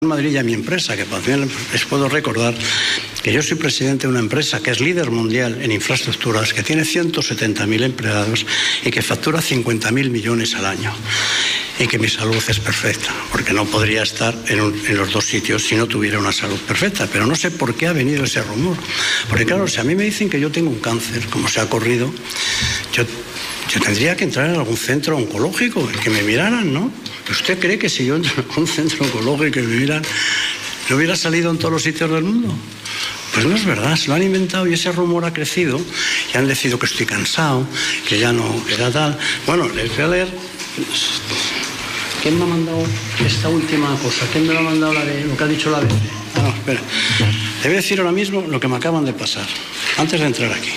Madrid y a mi empresa, que también les puedo recordar que yo soy presidente de una empresa que es líder mundial en infraestructuras, que tiene 170.000 empleados y que factura 50.000 millones al año. Y que mi salud es perfecta, porque no podría estar en los dos sitios si no tuviera una salud perfecta. Pero no sé por qué ha venido ese rumor. Porque claro, si a mí me dicen que yo tengo un cáncer, como se ha corrido, yo tendría que entrar en algún centro oncológico, que me miraran, ¿no? ¿Usted cree que si yo entro en un centro oncológico y me miran, no hubiera salido en todos los sitios del mundo? Pues no es verdad, se lo han inventado y ese rumor ha crecido y han decidido que estoy cansado, que ya no era tal. Bueno, les voy a leer. ¿Quién me ha mandado esta última cosa? ¿Quién me lo ha mandado lo que ha dicho la ABC? Ah, no, espera. Le voy a decir ahora mismo lo que me acaban de pasar, antes de entrar aquí.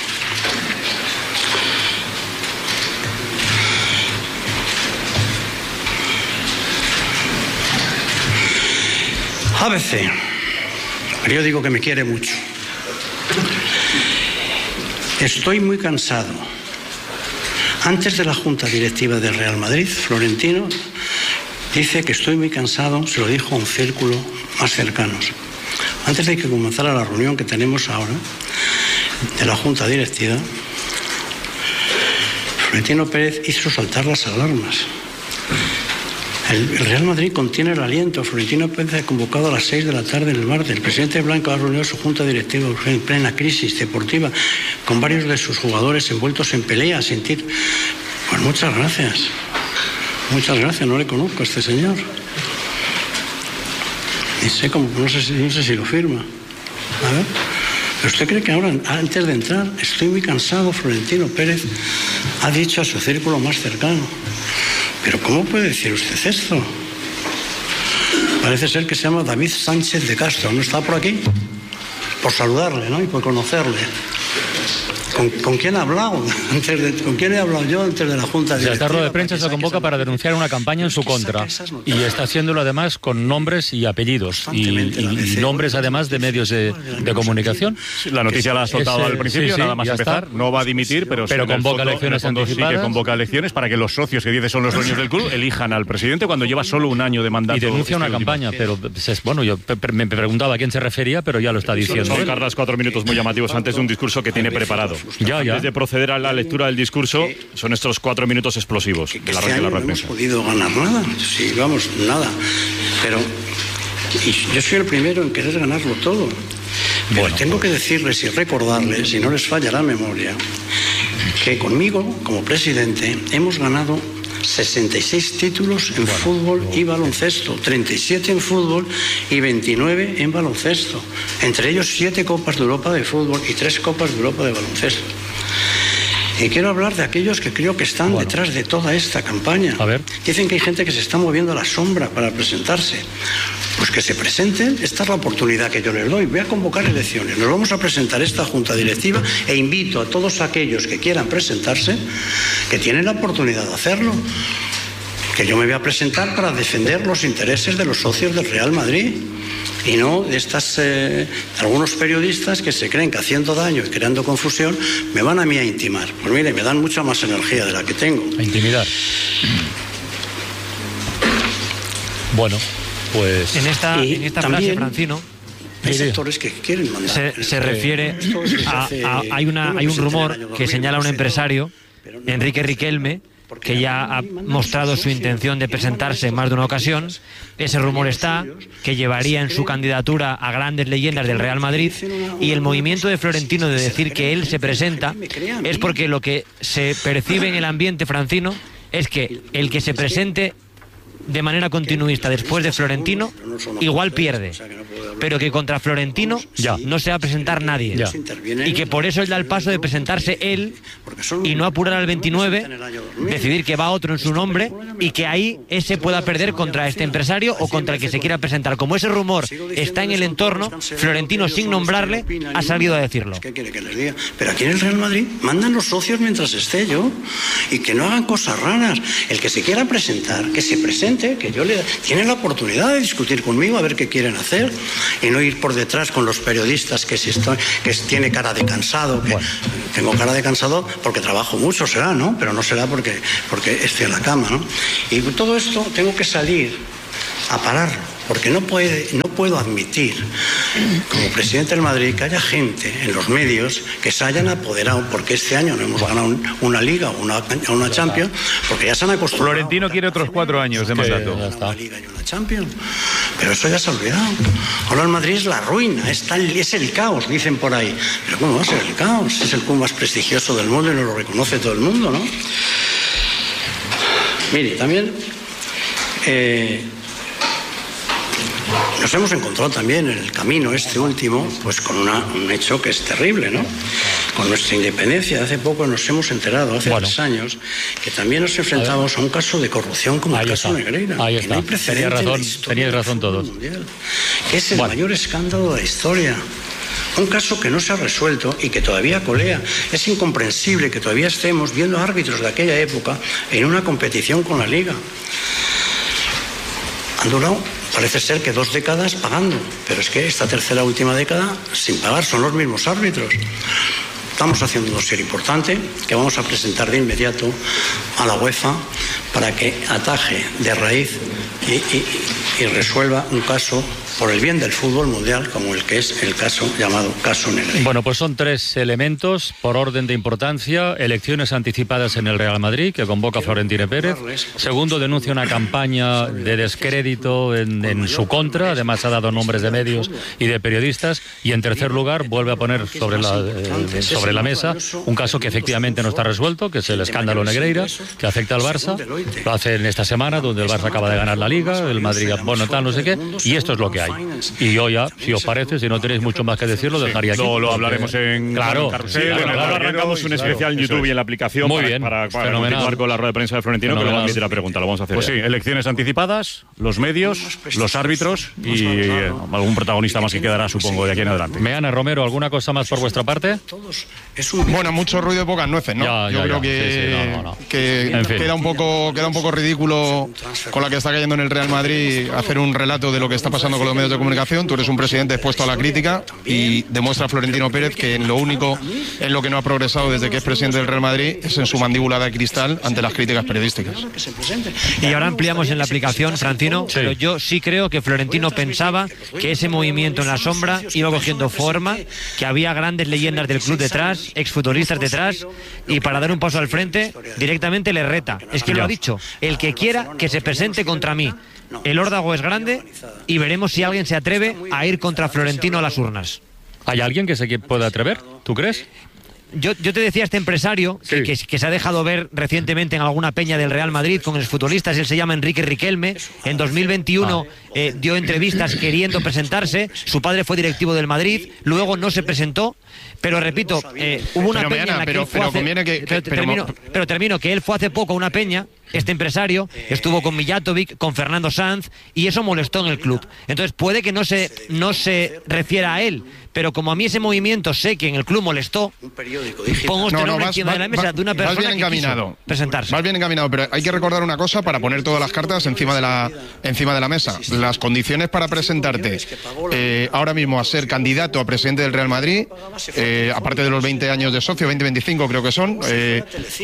ABC, periódico que me quiere mucho. Estoy muy cansado. Antes de la Junta Directiva del Real Madrid, Florentino dice que estoy muy cansado, se lo dijo a un círculo más cercanos. Antes de que comenzara la reunión que tenemos ahora de la Junta Directiva, Florentino Pérez hizo saltar las alarmas. El Real Madrid contiene el aliento. Florentino Pérez ha convocado a las 6 de la tarde en el martes. El presidente Blanco ha reunido su junta directiva en plena crisis deportiva con varios de sus jugadores envueltos en pelea, sentir. Pues muchas gracias. Muchas gracias. No le conozco a este señor. Y sé cómo, no sé si lo firma. A ver. ¿Pero usted cree que ahora, antes de entrar, estoy muy cansado? Florentino Pérez ha dicho a su círculo más cercano. ¿Pero cómo puede decir usted esto? Parece ser que se llama David Sánchez de Castro. ¿No está por aquí? Por saludarle, ¿no? Y por conocerle. ¿Con quién ha hablado? ¿Con quién he hablado yo antes de la Junta Directiva? El tarro de prensa se convoca para denunciar una campaña en su contra. Y está haciéndolo además con nombres y apellidos. Y nombres además de medios de comunicación. La noticia la ha soltado al principio, nada más empezar. No va a dimitir, pero convoca elecciones anticipadas. Sí que convoca elecciones para que los socios que dice son los dueños del club elijan al presidente cuando lleva solo un año de mandato. Y denuncia una campaña, pero bueno, yo me preguntaba a quién se refería, pero ya lo está diciendo. Son Carlas 4 minutos muy llamativos antes de un discurso que tiene preparado. Ya. Antes de proceder a la lectura del discurso, son estos 4 minutos explosivos. Que este año no hemos podido ganar nada. Sí, vamos, nada. Pero yo soy el primero en querer ganarlo todo. Pero tengo que decirles y recordarles, si no les falla la memoria, que conmigo, como presidente, hemos ganado 66 títulos en fútbol y baloncesto, 37 en fútbol y 29 en baloncesto. Entre ellos 7 Copas de Europa de fútbol y 3 Copas de Europa de baloncesto. Y quiero hablar de aquellos que creo que están detrás de toda esta campaña. A ver. Dicen que hay gente que se está moviendo a la sombra para presentarse. Pues que se presenten, esta es la oportunidad que yo les doy. Voy a convocar elecciones, nos vamos a presentar esta Junta Directiva e invito a todos aquellos que quieran presentarse, que tienen la oportunidad de hacerlo. Que yo me voy a presentar para defender los intereses de los socios del Real Madrid y no de algunos periodistas que se creen que haciendo daño y creando confusión me van a mí a intimar. Pues mire, me dan mucha más energía de la que tengo. A intimidar. Bueno, pues en esta frase, Francino, hay sectores que quieren mandar. Se refiere hay un rumor que señala a un empresario, Enrique Riquelme, que ya ha mostrado su intención de presentarse en más de una ocasión. Ese rumor está, que llevaría en su candidatura a grandes leyendas del Real Madrid, y el movimiento de Florentino de decir que él se presenta es porque lo que se percibe en el ambiente, Francino, es que el que se presente de manera continuista después de Florentino igual pierde, pero que contra Florentino no se va a presentar nadie, y que por eso él da el paso de presentarse él y no apurar al 29, decidir que va otro en su nombre, y que ahí ese pueda perder contra este empresario o contra el que se quiera presentar. Como ese rumor está en el entorno, Florentino, sin nombrarle, ha salido a decirlo. ¿Qué quiere que les diga? Pero aquí en el Real Madrid mandan los socios mientras esté yo, y que no hagan cosas raras. El que se quiera presentar, que se presente, que tienen la oportunidad de discutir conmigo a ver qué quieren hacer, y no ir por detrás con los periodistas que tiene cara de cansado. Tengo cara de cansado porque trabajo mucho, será, ¿no? Pero no será porque estoy en la cama, ¿no? Y todo esto tengo que salir a pararlo. porque no puedo admitir, como presidente del Madrid, que haya gente en los medios que se hayan apoderado, porque este año no hemos ganado una Liga o una Champions, porque ya se han acostumbrado. Florentino quiere otros 4 años de mandato. Una Liga y una Champions, pero eso ya se ha olvidado. Ahora el Madrid es la ruina, es el caos, dicen por ahí. Pero ¿cómo va a ser el caos? Es el club más prestigioso del mundo y nos lo reconoce todo el mundo, ¿no? Mire, también nos hemos encontrado también en el camino este último, pues con un hecho que es terrible, ¿no? Con nuestra independencia. Hace poco nos hemos enterado, hace 3 años, que también nos enfrentamos a un caso de corrupción como el caso Negreira. Ahí que está. No hay precedente en la historia teníais razón todos. Mundial, que es el mayor escándalo de la historia. Un caso que no se ha resuelto y que todavía colea. Es incomprensible que todavía estemos viendo árbitros de aquella época en una competición con la Liga. Han durado, parece ser que 2 décadas pagando, pero es que esta tercera última década sin pagar, son los mismos árbitros. Estamos haciendo un dossier importante que vamos a presentar de inmediato a la UEFA para que ataje de raíz y resuelva un caso por el bien del fútbol mundial, como el que es el caso llamado caso Negreira. Bueno, pues son 3 elementos por orden de importancia. Elecciones anticipadas en el Real Madrid, que convoca Florentino Pérez. Segundo, denuncia una campaña de descrédito en su contra. Además, ha dado nombres de medios y de periodistas. Y en tercer lugar, vuelve a poner sobre la mesa un caso que efectivamente no está resuelto, que es el escándalo Negreira, que afecta al Barça. Lo hace en esta semana, donde el Barça acaba de ganar la Liga, el Madrid, bueno, tal, no sé qué. Y esto es lo que hay. Y yo ya, si os parece, si no tenéis mucho más que decir, lo dejaría aquí. Lo hablaremos en Carrusel. Ahora arrancamos un especial en YouTube y en la aplicación para continuar con la rueda de prensa de Florentino, que luego admite la pregunta, lo vamos a hacer. Pues sí, elecciones anticipadas, los medios, los árbitros y algún protagonista más que quedará, supongo, de aquí en adelante. Meana, Romero, ¿alguna cosa más por vuestra parte? Bueno, mucho ruido y pocas nueces, ¿no? Yo creo que en fin, queda un poco ridículo con la que está cayendo en el Real Madrid hacer un relato de lo que está pasando con los medios de comunicación. Tú eres un presidente expuesto a la crítica y demuestra Florentino Pérez que en lo único en lo que no ha progresado desde que es presidente del Real Madrid es en su mandíbula de cristal ante las críticas periodísticas. Y ahora ampliamos en la aplicación, Francino, pero yo sí creo que Florentino pensaba que ese movimiento en la sombra iba cogiendo forma, que había grandes leyendas del club detrás, exfutbolistas detrás, y para dar un paso al frente directamente le reta. Es que lo ha dicho, el que quiera que se presente contra mí. El órdago es grande y veremos si alguien se atreve a ir contra Florentino a las urnas. ¿Hay alguien que se pueda atrever? ¿Tú crees? Yo te decía, este empresario que se ha dejado ver recientemente en alguna peña del Real Madrid con los futbolistas, él se llama Enrique Riquelme, en 2021 dio entrevistas queriendo presentarse, su padre fue directivo del Madrid, luego no se presentó, pero repito, hubo una peña en la que él fue termino, que él fue hace poco a una peña, este empresario estuvo con Mijatovic, con Fernando Sanz, y eso molestó en el club. Entonces puede que no se refiera a él, pero como a mí ese movimiento sé que en el club molestó, pongo este nombre encima de la mesa de una persona que quiso presentarse. Vas bien encaminado, pero hay que recordar una cosa para poner todas las cartas encima de la mesa. Las condiciones para presentarte ahora mismo a ser candidato a presidente del Real Madrid, aparte de los 20 años de socio, 20-25 creo que son, es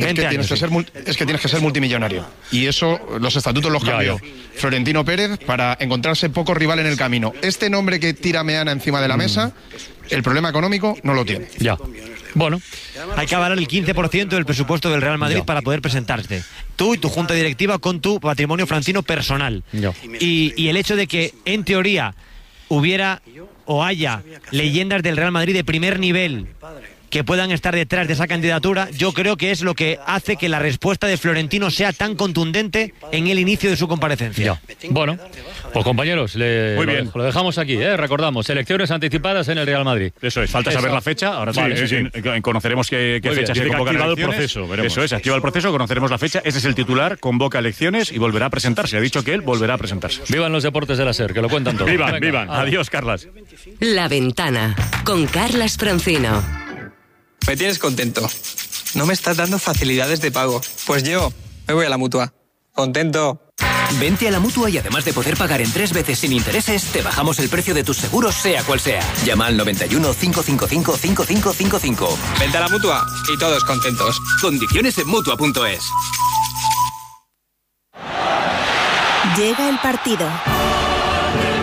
que tienes que ser multimillonario. Y eso, los estatutos los cambió Florentino Pérez para encontrarse poco rival en el camino. Este nombre que tira Meana encima de la mesa, el problema económico no lo tiene. Ya. Bueno, hay que avalar el 15% del presupuesto del Real Madrid para poder presentarte. Tú y tu junta directiva con tu patrimonio, Francino, personal. Y el hecho de que, en teoría, hubiera o haya leyendas del Real Madrid de primer nivel que puedan estar detrás de esa candidatura, yo creo que es lo que hace que la respuesta de Florentino sea tan contundente en el inicio de su comparecencia. Bueno, pues compañeros, muy bien, lo dejamos aquí, recordamos, elecciones anticipadas en el Real Madrid. Eso es, falta saber la fecha, ahora conoceremos qué fecha se convoca el proceso. Veremos. Eso es, activa el proceso, conoceremos la fecha, ese es el titular, convoca elecciones y volverá a presentarse. Ha dicho que él volverá a presentarse. Vivan los deportes de la SER, que lo cuentan todo. Vivan. Adiós, Carlas. La Ventana, con Carlas Francino. Me tienes contento. No me estás dando facilidades de pago. Pues yo me voy a la Mutua. Contento. Vente a la Mutua y además de poder pagar en 3 veces sin intereses, te bajamos el precio de tus seguros, sea cual sea. Llama al 91 555 5555. Vente a la Mutua y todos contentos. Condiciones en Mutua.es. Llega el partido.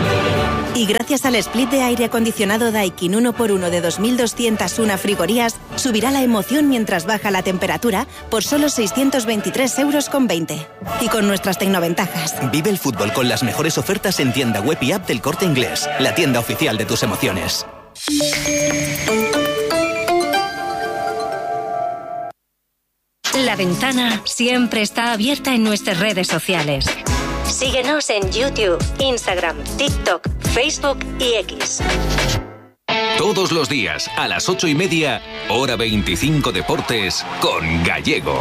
Y gracias al split de aire acondicionado Daikin 1x1 de 2.201 frigorías, subirá la emoción mientras baja la temperatura por solo 623,20 €. Y con nuestras tecnoventajas. Vive el fútbol con las mejores ofertas en tienda web y app del Corte Inglés, la tienda oficial de tus emociones. La Ventana siempre está abierta en nuestras redes sociales. Síguenos en YouTube, Instagram, TikTok, Facebook y X. Todos los días, a las 8:30, Hora 25 Deportes, con Gallego.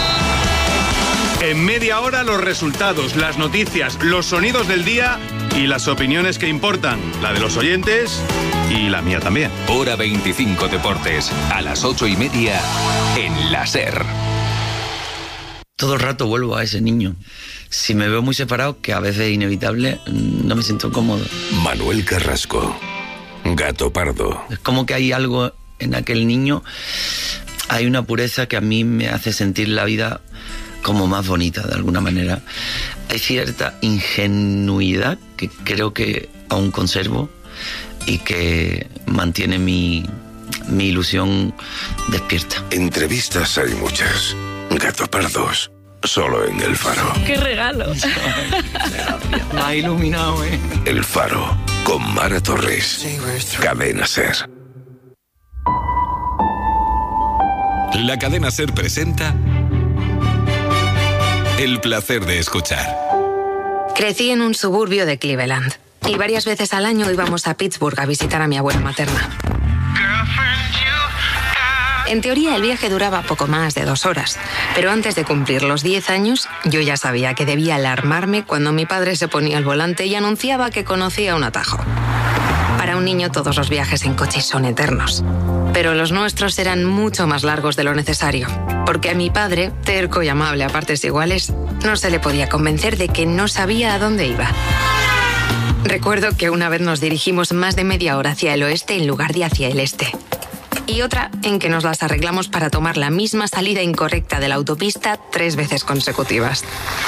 En media hora, los resultados, las noticias, los sonidos del día y las opiniones que importan. La de los oyentes y la mía también. Hora 25 Deportes, a las 8:30, en la SER. Todo el rato vuelvo a ese niño. Si me veo muy separado, que a veces es inevitable, no me siento cómodo. Manuel Carrasco, Gato Pardo. Es como que hay algo en aquel niño, hay una pureza que a mí me hace sentir la vida como más bonita, de alguna manera. Hay cierta ingenuidad que creo que aún conservo y que mantiene mi ilusión despierta. Entrevistas hay muchas. Gato Pardos, solo en El Faro. ¡Qué regalo! Me ha iluminado, ¿eh? El Faro, con Mara Torres. Cadena SER. La Cadena SER presenta El placer de escuchar. Crecí en un suburbio de Cleveland y varias veces al año íbamos a Pittsburgh a visitar a mi abuela materna. En teoría el viaje duraba poco más de 2 horas, pero antes de cumplir los 10 años, yo ya sabía que debía alarmarme cuando mi padre se ponía al volante y anunciaba que conocía un atajo. Para un niño todos los viajes en coche son eternos, pero los nuestros eran mucho más largos de lo necesario, porque a mi padre, terco y amable a partes iguales, no se le podía convencer de que no sabía a dónde iba. Recuerdo que una vez nos dirigimos más de media hora hacia el oeste en lugar de hacia el este. Y otra en que nos las arreglamos para tomar la misma salida incorrecta de la autopista 3 veces consecutivas.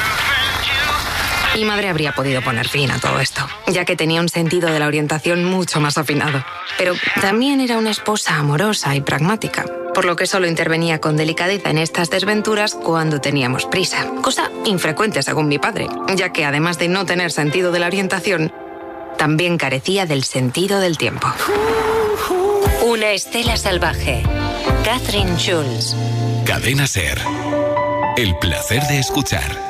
Mi madre habría podido poner fin a todo esto, ya que tenía un sentido de la orientación mucho más afinado. Pero también era una esposa amorosa y pragmática, por lo que solo intervenía con delicadeza en estas desventuras cuando teníamos prisa. Cosa infrecuente según mi padre, ya que además de no tener sentido de la orientación, también carecía del sentido del tiempo. Una estela salvaje. Catherine Schulz. Cadena SER. El placer de escuchar.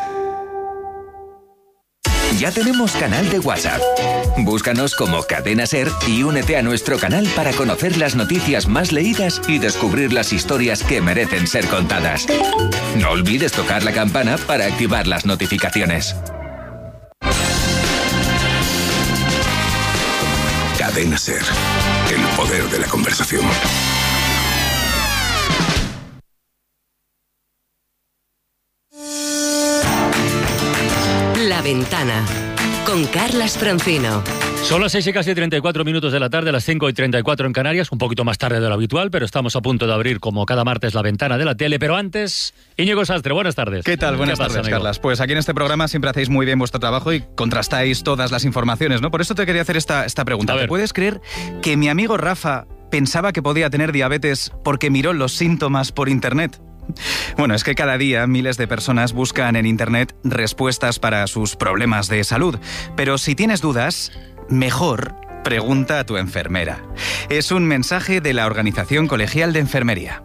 Ya tenemos canal de WhatsApp. Búscanos como Cadena SER y únete a nuestro canal para conocer las noticias más leídas y descubrir las historias que merecen ser contadas. No olvides tocar la campana para activar las notificaciones. Cadena SER. El poder de la conversación. La Ventana, con Carlas Francino. Son las 6 y casi 34 minutos de la tarde, las 5 y 34 en Canarias, un poquito más tarde de lo habitual, pero estamos a punto de abrir, como cada martes, la ventana de la tele. Pero antes, Íñigo Sastre, buenas tardes. ¿Qué tal? Buenas tardes, Carlas. Pues aquí en este programa siempre hacéis muy bien vuestro trabajo y contrastáis todas las informaciones, ¿no? Por eso te quería hacer esta pregunta. ¿Te puedes creer que mi amigo Rafa pensaba que podía tener diabetes porque miró los síntomas por internet? Bueno, es que cada día miles de personas buscan en internet respuestas para sus problemas de salud. Pero si tienes dudas, mejor pregunta a tu enfermera. Es un mensaje de la Organización Colegial de Enfermería.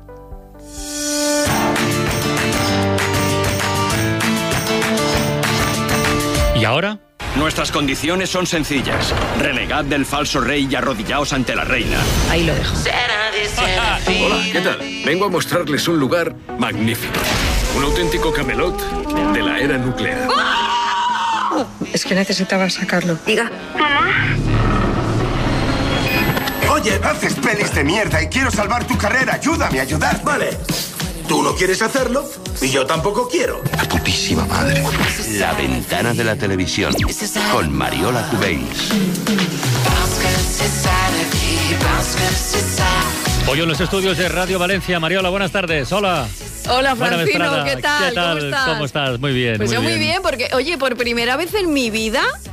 ¿Y ahora? Nuestras condiciones son sencillas. Renegad del falso rey y arrodillaos ante la reina. Ahí lo dejo. Hola, ¿qué tal? Vengo a mostrarles un lugar magnífico. Un auténtico Camelot de la era nuclear. Es que necesitaba sacarlo. Diga. Oye, haces pelis de mierda y quiero salvar tu carrera. Ayúdame a ayudar. Vale. Tú no quieres hacerlo y yo tampoco quiero. La putísima madre. La ventana de la televisión, con Mariola Cubells. Hoy en los estudios de Radio Valencia. Mariola, buenas tardes. Hola. Hola, Francino, ¿qué tal? ¿Qué tal? ¿Cómo estás? Muy bien. Pues yo muy bien, porque, oye, por primera vez en mi vida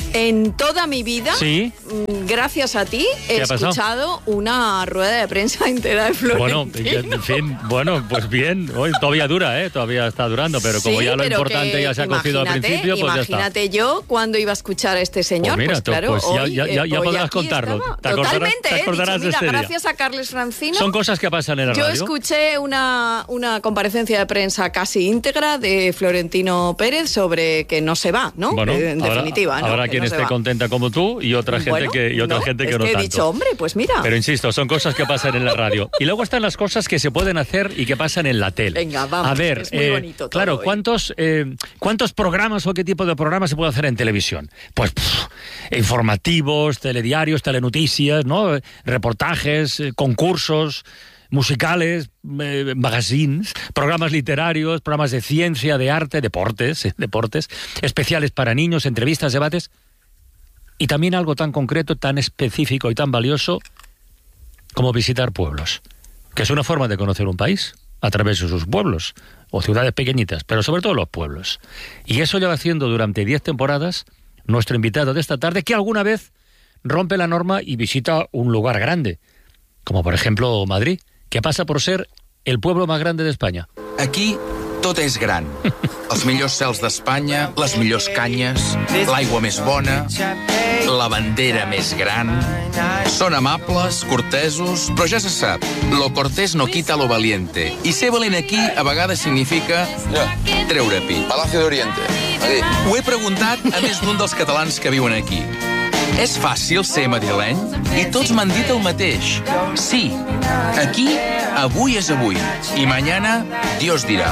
En toda mi vida, ¿sí? Gracias a ti, he escuchado una rueda de prensa entera de Florentino. Bueno, en fin, pues bien, hoy todavía dura, todavía está durando, pero como ya lo importante ya se ha cogido al principio, pues ya está. Imagínate yo cuando iba a escuchar a este señor, pues mira, claro, pues ya podrás contarlo. Totalmente, te acordarás de este día. Gracias a Carles Francino. Son cosas que pasan en la radio. Yo escuché una comparecencia de prensa casi íntegra de Florentino Pérez sobre que no se va, ¿no? Bueno, en definitiva, ¿no? Habrá quien esté contenta como tú y otra gente que no tanto. He dicho, hombre, pues mira. Pero insisto, son cosas que pasan en la radio. Y luego están las cosas que se pueden hacer y que pasan en la tele. Venga, vamos, a ver, es muy bonito todo. Claro, ¿cuántos programas o qué tipo de programas se puede hacer en televisión? Pues informativos, telediarios, telenoticias, ¿no? Reportajes, concursos musicales, magazines, programas literarios, programas de ciencia, de arte, deportes, especiales para niños, entrevistas, debates, y también algo tan concreto, tan específico y tan valioso como visitar pueblos, que es una forma de conocer un país a través de sus pueblos o ciudades pequeñitas, pero sobre todo los pueblos. Y eso lleva haciendo durante 10 temporadas nuestro invitado de esta tarde, que alguna vez rompe la norma y visita un lugar grande, como por ejemplo Madrid, que passa por ser el pueblo más grande d'Espanya. Aquí tot és gran. Els millors cels d'Espanya, les millors canyes, l'aigua més bona, la bandera més gran. Són amables, cortesos, però ja se sap, lo cortés no quita lo valiente. I ser valent aquí a vegades significa treure pit. Palacio de Oriente. Aquí. Ho he preguntat a més d'un dels catalans que viuen aquí. És fàcil ser madrileny? I tots m'han dit el mateix. Sí, aquí, avui és avui. I mañana, Dios dirá.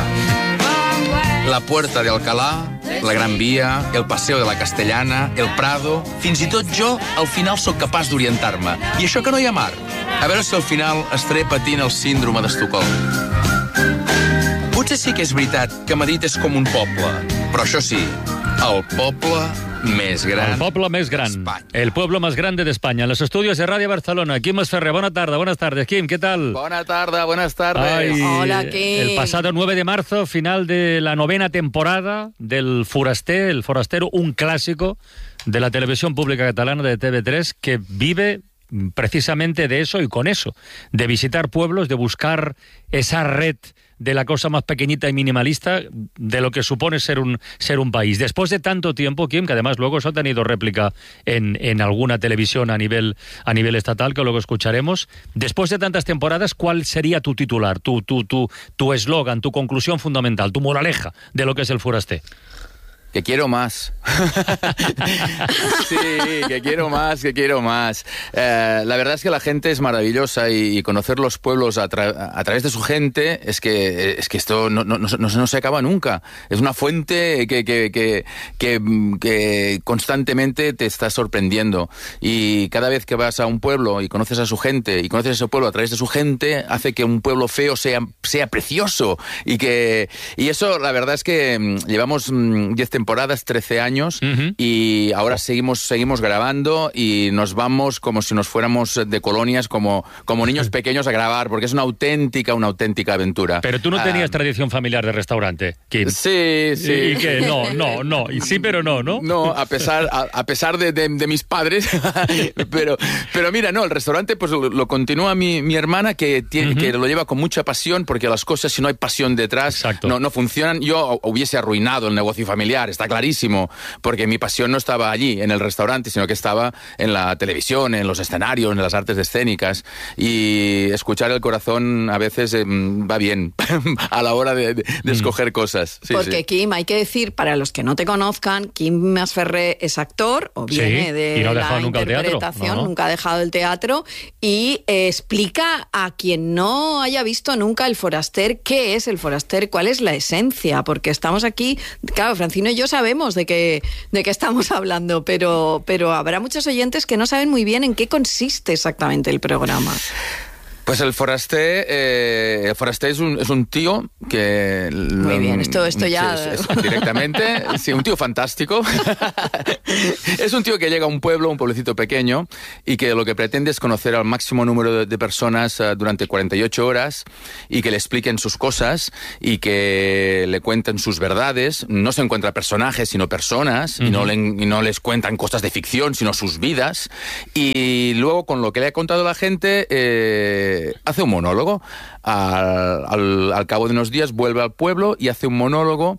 La Puerta de Alcalá, la Gran Via, el Paseo de la Castellana, el Prado... Fins i tot jo, al final, sóc capaç d'orientar-me. I això que no hi ha mar. A veure si al final estaré patint el síndrome d'Estocolm. Potser sí que és veritat que Madrid és com un poble, però això sí, el poble més gran. El poble més gran. El pueblo más grande de España. En los estudios de Radio Barcelona. Quim Esferrer, buenas tardes. Quim, ¿qué tal? Buenas tardes. Ay, hola, Quim. El pasado 9 de marzo, final de la 9ª temporada del Foraster, El Forastero, un clásico de la televisión pública catalana de TV3 que vive precisamente de eso y con eso, de visitar pueblos, de buscar esa red de la cosa más pequeñita y minimalista de lo que supone ser un país. Después de tanto tiempo, Quim, que además luego eso ha tenido réplica en alguna televisión a nivel estatal, que luego escucharemos, después de tantas temporadas, ¿cuál sería tu titular, tu eslogan, tu conclusión fundamental, tu moraleja de lo que es el Foraster? Que quiero más. Sí, que quiero más. La verdad es que la gente es maravillosa y conocer los pueblos a través de su gente es que esto no se acaba nunca. Es una fuente que constantemente te está sorprendiendo. Y cada vez que vas a un pueblo y conoces a su gente y conoces ese pueblo a través de su gente, hace que un pueblo feo sea precioso. Y eso, la verdad es que llevamos 10 temporadas, 13 años, y ahora seguimos grabando y nos vamos como si nos fuéramos de colonias, como niños pequeños a grabar, porque es una auténtica aventura. Pero tú no tenías tradición familiar de restaurante, Quim. Sí. ¿Y qué? No. Y sí, pero no. No, a pesar de mis padres. pero mira, no, el restaurante pues lo continúa mi hermana, que lo lleva con mucha pasión, porque las cosas, si no hay pasión detrás, no funcionan. Yo hubiese arruinado el negocio familiar, está clarísimo, porque mi pasión no estaba allí, en el restaurante, sino que estaba en la televisión, en los escenarios, en las artes escénicas, y escuchar el corazón a veces va bien a la hora de escoger cosas. Sí, porque sí. Quim, hay que decir, para los que no te conozcan, Quim Esferrer es actor, o viene de la interpretación, nunca ha dejado el teatro, y explica a quien no haya visto nunca el Foraster, qué es el Foraster, cuál es la esencia, porque estamos aquí, claro, Francino y yo sabemos de qué estamos hablando, pero habrá muchos oyentes que no saben muy bien en qué consiste exactamente el programa. Pues el foraster es un tío que... Muy bien, esto ya... Directamente, sí, un tío fantástico. Es un tío que llega a un pueblecito pequeño, y que lo que pretende es conocer al máximo número de personas durante 48 horas, y que le expliquen sus cosas, y que le cuenten sus verdades. No se encuentra personajes, sino personas, y no les cuentan cosas de ficción, sino sus vidas. Y luego, con lo que le ha contado la gente... hace un monólogo. Al cabo de unos días vuelve al pueblo y hace un monólogo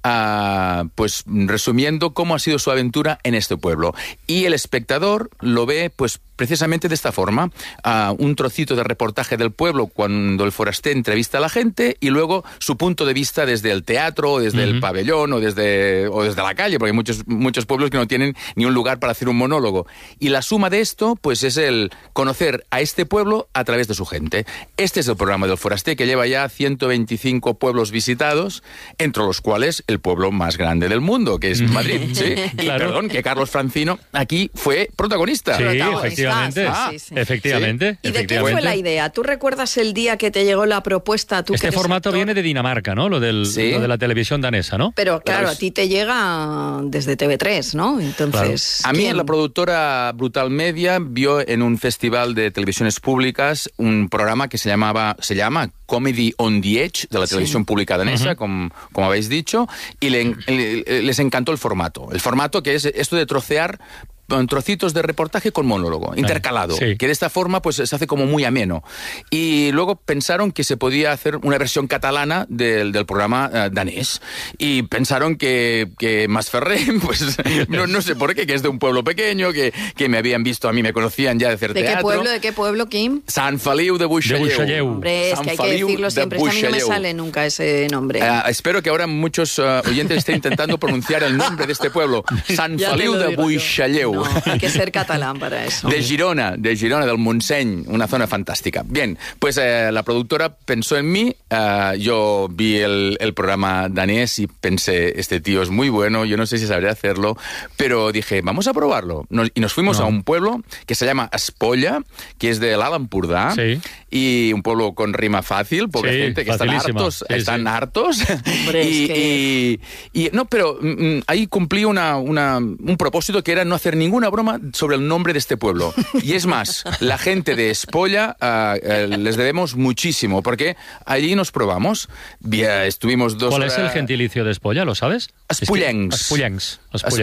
pues resumiendo cómo ha sido su aventura en este pueblo. Y el espectador lo ve pues precisamente de esta forma, un trocito de reportaje del pueblo cuando el foraster entrevista a la gente, y luego su punto de vista desde el teatro, o desde el pabellón, o desde la calle, porque hay muchos pueblos que no tienen ni un lugar para hacer un monólogo. Y la suma de esto pues es el conocer a este pueblo a través de su gente. Este es el programa del foraster, que lleva ya 125 pueblos visitados, entre los cuales el pueblo más grande del mundo, que es Madrid. ¿Sí? Claro. Y perdón, que Carlos Francino aquí fue protagonista. Sí, efectivamente. Efectivamente. ¿Y de qué fue la idea? ¿Tú recuerdas el día que te llegó la propuesta? Este formato viene de Dinamarca, ¿no? Lo de la televisión danesa, ¿no? Pero claro, a ti te llega desde TV3, ¿no? Entonces, claro. A mí, la productora Brutal Media vio en un festival de televisiones públicas un programa que se llama Comedy on the Edge, de la televisión pública danesa, como habéis dicho, y les encantó el formato. El formato que es esto de trocear trocitos de reportaje con monólogo, intercalado, que de esta forma pues se hace como muy ameno. Y luego pensaron que se podía hacer una versión catalana del programa danés, y pensaron que Masferrer, pues no sé por qué, que es de un pueblo pequeñño, que me habían visto, a mí me conocían ya de hacer teatro. ¿De qué pueblo, Kim? Sant Feliu de Buixalleu. Hombre, es que hay que decirlo siempre, a mí no me sale nunca ese nombre. Espero que ahora muchos oyentes estén intentando pronunciar el nombre de este pueblo. Sant Feliu de Buixalleu. No, hay que ser catalán para eso. De Girona, del Montseny, una zona fantástica. Bien, pues la productora pensó en mí, yo vi el programa danés y pensé, este tío es muy bueno, yo no sé si sabré hacerlo, pero dije, vamos a probarlo. Y nos fuimos a un pueblo que se llama Espolla, que es de l'Alt Empordà, y un pueblo con rima fácil, porque hay gente que están hartos. Hombre, pero ahí cumplí un propósito, que era no hacer ninguna broma sobre el nombre de este pueblo. Y es más, la gente de Espolla les debemos muchísimo, porque allí nos probamos. Estuvimos 2 horas... ¿Cuál es el gentilicio de Espolla, lo sabes? Espollencs,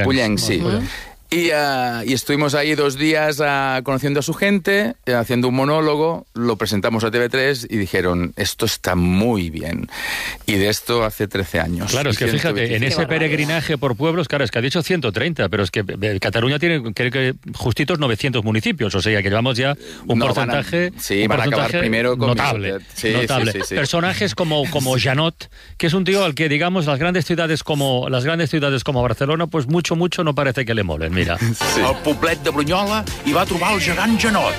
sí. Y estuvimos ahí 2 días conociendo a su gente, haciendo un monólogo, lo presentamos a TV3 y dijeron, esto está muy bien. Y de esto hace 13 años. Claro, es que fíjate, en ese peregrinaje por pueblos, claro, es que ha dicho 130, pero es que Cataluña tiene, creo que, justitos 900 municipios, o sea, que llevamos ya un porcentaje... Van a acabar primero con... Notable. Sí. Personajes como Janot, que es un tío al que, digamos, las grandes ciudades como Barcelona, pues mucho no parece que le molen. Mira. Al poblet de Brunyola hi va trobar el gegant Janot,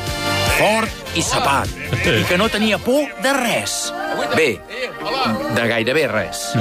fort i sapat, i que no tenia por de res. Bé, de gairebé res.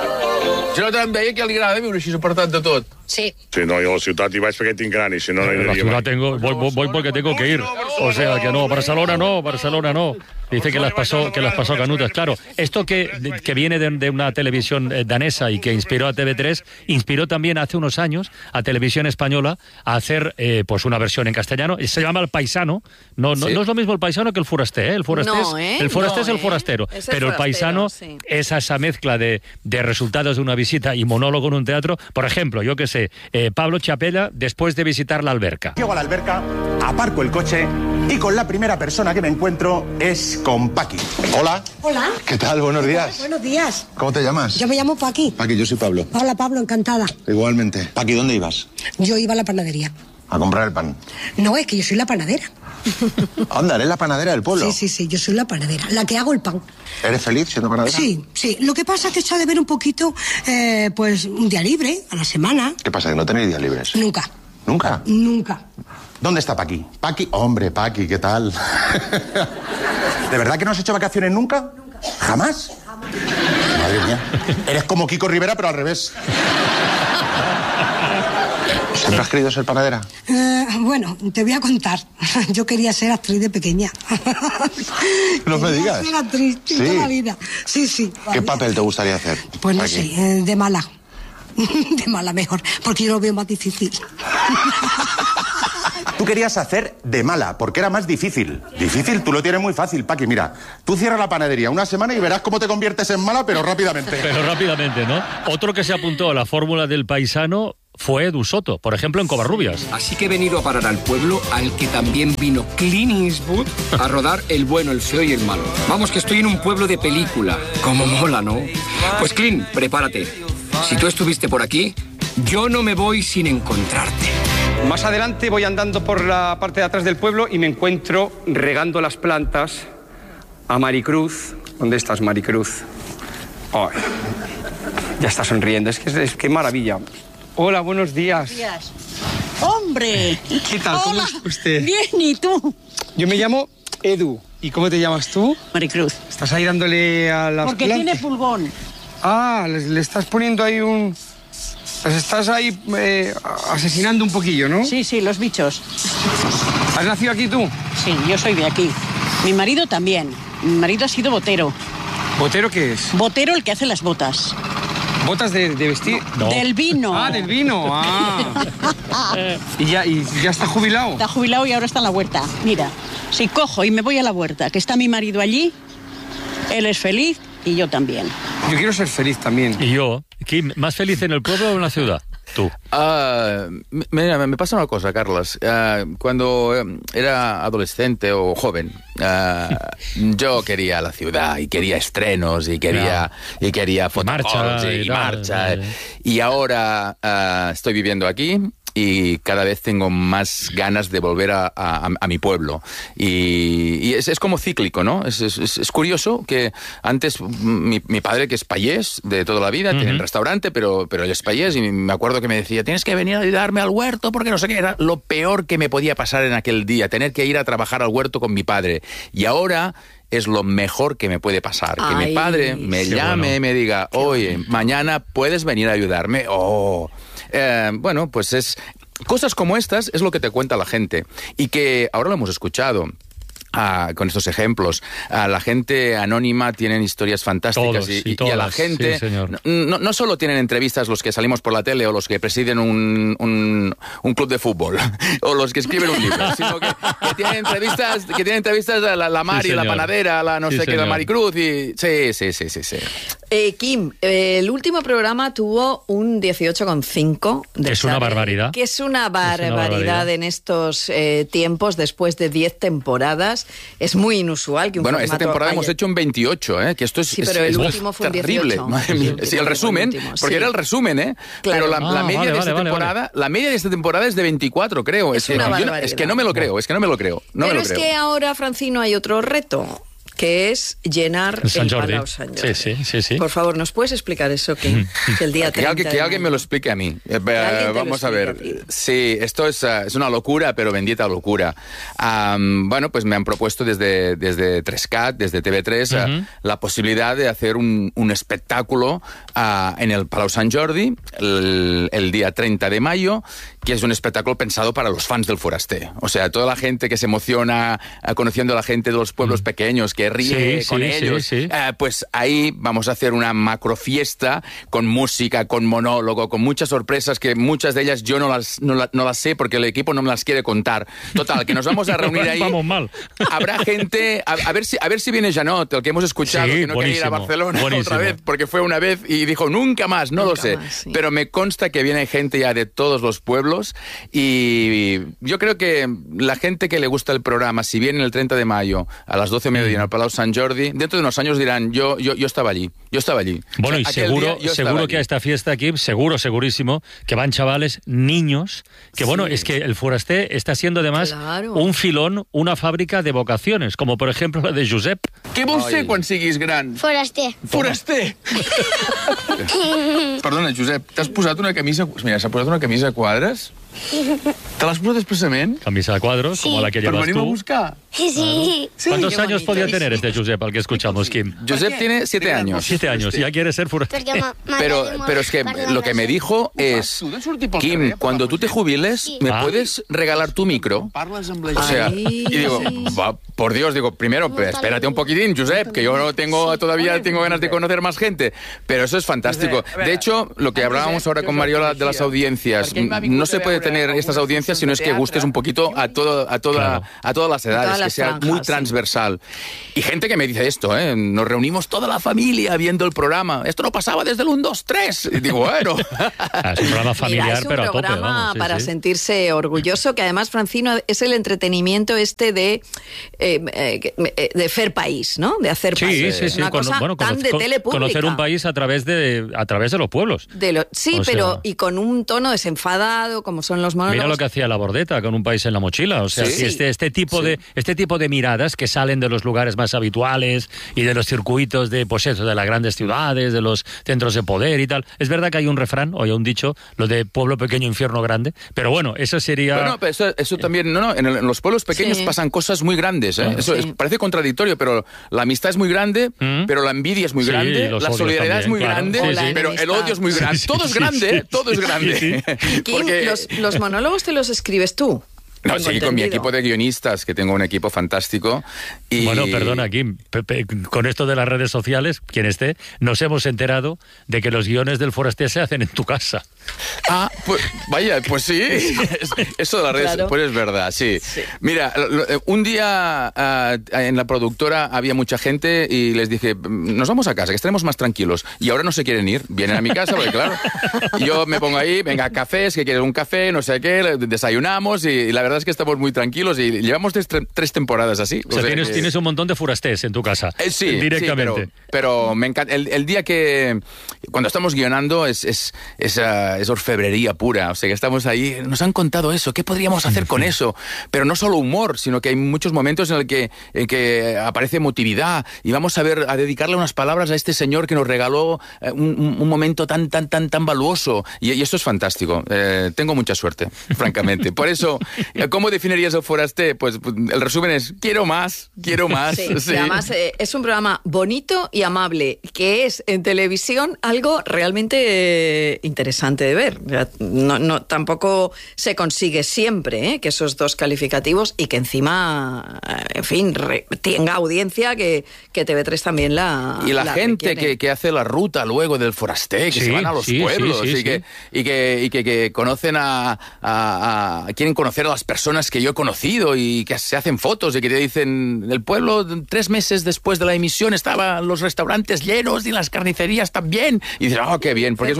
Janot em deia que li agrada viure així apartat de tot. Sí. Sí, no, yo a la ciudad iba perquè tinc gran y si no... La ciudad voy porque tengo que ir. O sea, que no, Barcelona no. Dice que las pasó canutas. Claro, esto que viene de una televisión danesa y que inspiró a TV3, inspiró también hace unos años a Televisión Española a hacer pues una versión en castellano. Se llama El Paisano. No es lo mismo El Paisano que El Foraster. El Foraster es El Forastero. Pero El Paisano es esa mezcla de resultados de una visita y monólogo en un teatro. Por ejemplo, yo que sé, Pablo Chapela, después de visitar la alberca. Llego a la alberca, aparco el coche y con la primera persona que me encuentro es con Paqui. Hola. Hola. ¿Qué tal? Buenos días. Buenos días. ¿Cómo te llamas? Yo me llamo Paqui. Paqui, yo soy Pablo. Hola, Pablo, encantada. Igualmente. Paqui, ¿dónde ibas? Yo iba a la panadería. ¿A comprar el pan? No, es que yo soy la panadera. Anda, ¿eres la panadera del pueblo? Sí, yo soy la panadera, la que hago el pan. ¿Eres feliz siendo panadera? Sí. Lo que pasa es que echa de ver un poquito, pues, un día libre a la semana. ¿Qué pasa, que no tenéis días libres? Nunca. ¿Nunca? Nunca. ¿Dónde está Paqui? Paqui, hombre, Paqui, ¿qué tal? ¿De verdad que no has hecho vacaciones nunca? Nunca. ¿Jamás? Madre mía. Eres como Kiko Rivera, pero al revés. ¿Siempre has querido ser panadera? Bueno, te voy a contar. Yo quería ser actriz de pequeña. No me digas. Quería ser actriz toda la vida. Sí. ¿Qué papel te gustaría hacer? Pues no sé, de mala. De mala mejor, porque yo lo veo más difícil. Tú querías hacer de mala, porque era más difícil. Difícil, tú lo tienes muy fácil, Paqui. Mira, tú cierras la panadería una semana y verás cómo te conviertes en mala, pero rápidamente. Pero rápidamente, ¿no? Otro que se apuntó a la fórmula del paisano fue Edu Soto, por ejemplo, en Covarrubias. Así que he venido a parar al pueblo al que también vino Clint Eastwood a rodar El bueno, el feo y el malo. Vamos, que estoy en un pueblo de película. Como mola, ¿no? Pues Clint, prepárate. Si tú estuviste por aquí, yo no me voy sin encontrarte. Más adelante voy andando por la parte de atrás del pueblo y me encuentro regando las plantas a Maricruz. ¿Dónde estás, Maricruz? Oh, ya está sonriendo, es que maravilla. Hola, buenos días. Buenos días. ¡Hombre! ¿Qué tal? ¿Cómo está usted? Bien, ¿y tú? Yo me llamo Edu. ¿Y cómo te llamas tú? Maricruz. ¿Estás ahí dándole a las Porque plantas? tiene pulgón. Ah, le estás poniendo ahí un... Las estás ahí asesinando un poquillo, ¿no? Sí, los bichos. ¿Has nacido aquí tú? Sí, yo soy de aquí. Mi marido también. Mi marido ha sido botero. ¿Botero qué es? Botero el que hace las botas. ¿Botas de vestir? No. Del vino. Ah, del vino. ¿Y ya está jubilado? Está jubilado y ahora está en la huerta. Mira, si cojo y me voy a la huerta, que está mi marido allí, él es feliz y yo también. Yo quiero ser feliz también. ¿Y yo? ¿Quién, más feliz en el pueblo o en la ciudad? Tú. Mira, me pasa una cosa, Carlos. Cuando era adolescente o joven, yo quería la ciudad y quería estrenos y quería fotocopias y marcha. Y ahora estoy viviendo aquí. Y cada vez tengo más ganas de volver a mi pueblo. Y es como cíclico, ¿no? Es curioso que antes mi padre, que es payés de toda la vida, tiene un restaurante, pero él es payés, y me acuerdo que me decía, tienes que venir a ayudarme al huerto, porque no sé qué. Era lo peor que me podía pasar en aquel día, tener que ir a trabajar al huerto con mi padre. Y ahora es lo mejor que me puede pasar. Que mi padre me llame y me diga, oye, mañana puedes venir a ayudarme. Bueno, pues es cosas como estas es lo que te cuenta la gente, y que ahora lo hemos escuchado. Con estos ejemplos, a la gente anónima tienen historias fantásticas. Y a la gente no solo tienen entrevistas los que salimos por la tele o los que presiden un club de fútbol o los que escriben un libro, sino que tienen entrevistas a la Mari, la panadera, la no sé qué, la Maricruz. Y sí. Kim, el último programa tuvo un 18,5 de Es una barbaridad. Que es una barbaridad en estos tiempos, después de 10 temporadas. Es muy inusual que un Bueno, esta temporada hemos hecho un 28, que esto es, pero el último fue un 18. Terrible. Madre mía. Sí, el resumen, porque era el resumen, Claro. Pero la media de esta temporada, la media de esta temporada es de 24, creo. Es que no me lo creo, Pero es que ahora, Francino, hay otro reto, que es llenar el Palau Sant Jordi. Sí. Por favor, ¿nos puedes explicar eso, Kim? Que el día 30 que alguien me lo explique a mí. Vamos a ver. Sí, esto es una locura, pero bendita locura. Bueno, pues me han propuesto desde 3CAT, desde TV3, la posibilidad de hacer un espectáculo en el Palau Sant Jordi el día 30 de mayo, que es un espectáculo pensado para los fans del Foraster. O sea, toda la gente que se emociona conociendo a la gente de los pueblos pequeños, que ríe con ellos. Pues ahí vamos a hacer una macrofiesta con música, con monólogo, con muchas sorpresas, que muchas de ellas yo no las sé porque el equipo no me las quiere contar. Total, que nos vamos a reunir ahí. Vamos mal. Habrá gente, a ver si viene Janot, el que hemos escuchado, que no quiere ir a Barcelona otra vez, porque fue una vez y dijo nunca más, no lo sé. Pero me consta que viene gente ya de todos los pueblos, y yo creo que la gente que le gusta el programa, si viene el 30 de mayo a las 12 de mediodía en el Palau Sant Jordi, dentro de unos años dirán, yo estaba allí. Bueno, y seguro que a esta fiesta aquí, segurísimo, que van chavales, niños, que bueno, es que el Foraster está siendo además un filón, una fábrica de vocaciones, como por ejemplo la de Josep. Què vols ser quan siguis gran? Foraster. Perdona, Josep, t'has posat una camisa... Mira, s'ha posat una camisa a quadres Te l'has posat expressament? Camisa de cuadros, como la que llevas Per venir-me a tú. buscar. Sí. ¿Cuántos años podía tener este Josep al que escuchamos, Kim? Josep tiene 7 años. 7 años, ya quiere ser forastero. Pero es que lo que me dijo es, Kim, cuando tú te jubiles, ¿me puedes regalar tu micro? O sea, y digo, por Dios, primero, espérate un poquitín, Josep, que yo todavía tengo ganas de conocer más gente. Pero eso es fantástico. De hecho, lo que hablábamos ahora con Mariola de las audiencias, no se puede tener estas audiencias si no es que gustes un poquito a todas las edades, que sea muy transversal. Y gente que me dice esto, nos reunimos toda la familia viendo el programa. Esto no pasaba desde el 1, 2, 3. Y digo, bueno. Es un programa familiar, pero a tope. Es un programa para sentirse orgulloso, que además, Francino, es el entretenimiento de Fer País, ¿no? De hacer país. Sí. Una cosa tan de tele pública. Conocer un país a través de los pueblos. Y con un tono desenfadado, como son los monólogos. Mira lo que hacía La Bordeta con Un país en la mochila. O sea, este tipo de miradas que salen de los lugares más habituales y de los circuitos de las grandes ciudades, de los centros de poder y tal. Es verdad que hay un refrán, o hay un dicho, lo de pueblo pequeño, infierno grande, pero bueno, eso sería... Bueno, pero eso también, en los pueblos pequeños pasan cosas muy grandes, ¿eh? Eso parece contradictorio, pero la amistad es muy grande, pero la envidia es muy grande, la solidaridad es muy grande, pero el odio es muy grande. Todo es grande, todo es grande. Porque los monólogos te los escribes tú. No, sí, con mi equipo de guionistas, que tengo un equipo fantástico. Y... Bueno, perdona, Kim, con esto de las redes sociales, quien esté, nos hemos enterado de que los guiones del Forasté se hacen en tu casa. Ah, pues vaya, pues sí. Eso de las redes, pues es verdad, sí. Mira, un día en la productora había mucha gente y les dije, nos vamos a casa, que estaremos más tranquilos. Y ahora no se quieren ir, vienen a mi casa, porque claro, yo me pongo ahí, venga, cafés, que quieres un café, no sé qué, desayunamos y la verdad es que estamos muy tranquilos y llevamos 3 temporadas así. O sea, tienes un montón de forastés en tu casa. Sí, directamente. Sí, pero me encanta. El día que, cuando estamos guionando, es orfebrería pura. O sea, que estamos ahí, nos han contado eso, ¿qué podríamos hacer con eso? Pero no solo humor, sino que hay muchos momentos en el que aparece emotividad y vamos a dedicarle unas palabras a este señor que nos regaló un momento tan valuoso. Y eso es fantástico. Tengo mucha suerte, francamente. Por eso, ¿cómo definirías el Forasté? Pues el resumen es, quiero más. Sí. Y además es un programa bonito y amable, que es en televisión algo realmente interesante de ver. No, tampoco se consigue siempre que esos 2 calificativos y que encima, en fin, tenga audiencia que TV3 también la... Y la gente que hace la ruta luego del Forasté, que se van a los pueblos y que conocen quieren conocer a las personas que yo he conocido y que se hacen fotos y que te dicen, el pueblo 3 meses después de la emisión estaban los restaurantes llenos y las carnicerías también. Y dices, qué bien. Porque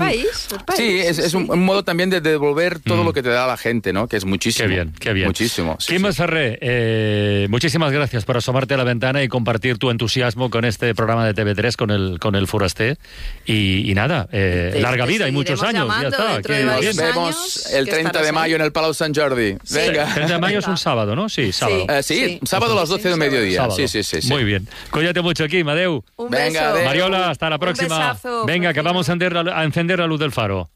es un modo también de devolver todo lo que te da la gente, ¿no? Que es muchísimo. Qué bien. Muchísimo. Kim Ferrer, muchísimas gracias por asomarte a la ventana y compartir tu entusiasmo con este programa de TV3, con el Forasté. Y nada, larga vida y muchos años. Ya está. Nos vemos el 30 de mayo en el Palau Sant Jordi. Venga. El 30 de mayo es un sábado, ¿no? Sí, sábado. Sábado a las 12 del mediodía. Sábado. Sí. Muy bien. Cuídate mucho, Kim. Adeu. Un Venga, beso. Mariola, hasta la próxima. Un besazo, venga, Francino. que vamos a encender la luz del faro.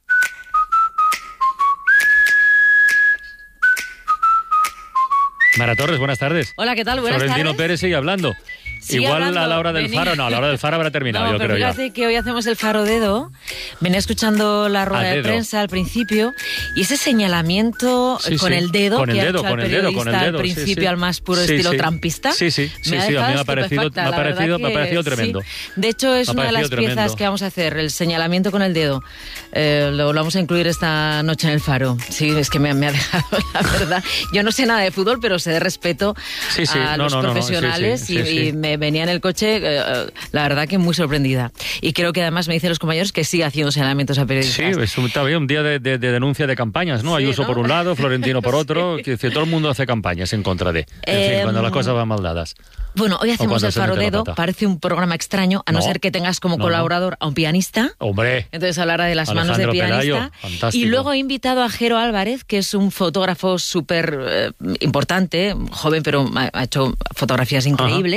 Mara Torres, buenas tardes. Hola, ¿qué tal? Buenas Florentino tardes. Pérez sigue hablando. Sigue Igual hablando, a la hora del faro, no, a la hora del faro habrá terminado, no, yo pero creo ya. fíjate que hoy hacemos el faro dedo. Venía escuchando la rueda de prensa al principio y ese señalamiento con el dedo con el que dedo, ha hecho con el el dedo, periodista con el dedo, al principio al más puro estilo trampista. Sí, a mí me ha parecido tremendo. De hecho, es una de las piezas que vamos a hacer, el señalamiento con el dedo. Lo vamos a incluir esta noche en el faro. Sí, es que me ha dejado, la verdad. Yo no sé nada de fútbol, pero sé de respeto a los profesionales y me venía en el coche, la verdad que muy sorprendida. Y creo que además me dicen los compañeros que sigue haciendo señalamientos a periodistas. Sí, está bien, un día de denuncia de campañas, ¿no? Ayuso por un lado, Florentino por otro, que todo el mundo hace campañas en contra de. En fin, cuando las cosas van mal dadas. Bueno, hoy hacemos el faro dedo, parece un programa extraño, a no ser que tengas como colaborador a un pianista. ¡Hombre! Entonces hablará de las manos de pianista. Pelayo, y luego he invitado a Jero Álvarez, que es un fotógrafo súper importante, joven, pero ha hecho fotografías increíbles,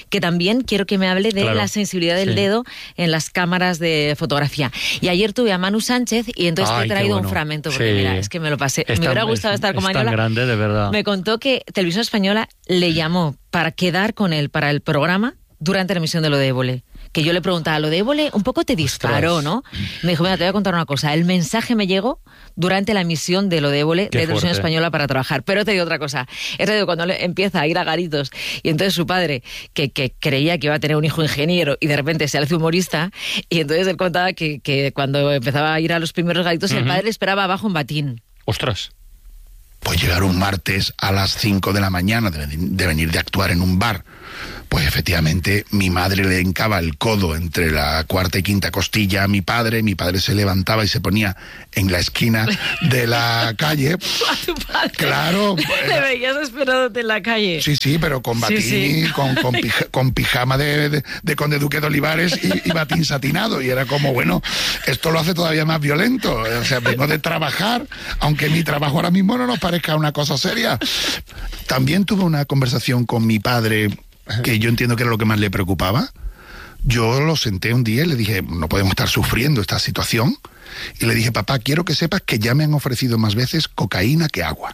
que también quiero que me hable de la sensibilidad del dedo en las cámaras de fotografía. Y ayer tuve a Manu Sánchez y entonces te he traído un fragmento, porque mira, es que me lo pasé. Me hubiera gustado estar con Mariola. Es tan grande, de verdad. Me contó que Televisión Española le llamó para quedar con él para el programa durante la emisión de Lo de Évole. Que yo le preguntaba, lo de Évole un poco te disparó, ¿no? Me dijo, mira, te voy a contar una cosa. El mensaje me llegó durante la emisión de Lo de Évole de Televisión Española para trabajar. Pero te digo otra cosa. Cuando empieza a ir a garitos y entonces su padre, que creía que iba a tener un hijo ingeniero y de repente se hace humorista, y entonces él contaba que cuando empezaba a ir a los primeros garitos, el padre le esperaba abajo en batín. ¡Ostras! Pues llegar un martes a las 5 de la mañana de venir de actuar en un bar, pues efectivamente mi madre le hincaba el codo entre la cuarta y quinta costilla a mi padre se levantaba y se ponía en la esquina de la calle. ¿A tu padre? Claro. ¿Le veías esperándote en la calle? Sí, pero con batín, con pijama de Conde Duque de Olivares y batín satinado, y era como, bueno, esto lo hace todavía más violento. O sea, vengo de trabajar, aunque mi trabajo ahora mismo no nos parezca una cosa seria. También tuve una conversación con mi padre que yo entiendo que era lo que más le preocupaba. Yo lo senté un día y le dije, no podemos estar sufriendo esta situación. Y le dije, papá, quiero que sepas que ya me han ofrecido más veces cocaína que agua.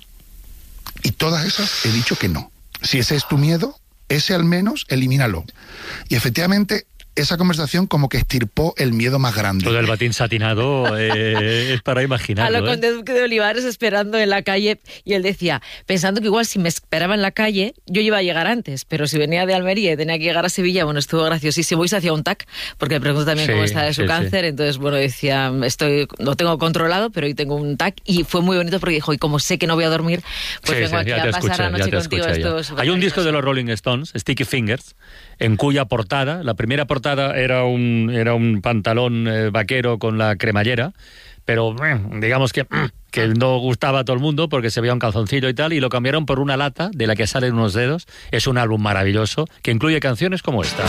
Y todas esas he dicho que no. Si ese es tu miedo, ese al menos elimínalo. Y efectivamente, esa conversación como que estirpó el miedo más grande. Lo del batín satinado es para imaginarlo. A lo Conde Duque de Olivares esperando en la calle, y él decía, pensando que igual si me esperaba en la calle, yo iba a llegar antes, pero si venía de Almería y tenía que llegar a Sevilla, bueno, estuvo graciosísimo, y se hacía un TAC, porque me preguntó también cómo está de su cáncer, entonces, bueno, decía, lo tengo controlado, pero hoy tengo un TAC, y fue muy bonito porque dijo, y como sé que no voy a dormir, pues vengo aquí a pasar la noche contigo. Hay un disco de los Rolling Stones, Sticky Fingers, en cuya portada, la primera portada era un pantalón vaquero con la cremallera, pero digamos que no gustaba a todo el mundo porque se veía un calzoncillo y tal, y lo cambiaron por una lata de la que salen unos dedos. Es un álbum maravilloso que incluye canciones como esta.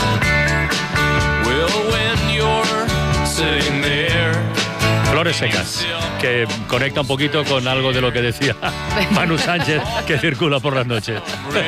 Flores secas, que conecta un poquito con algo de lo que decía Manu Sánchez, que circula por las noches.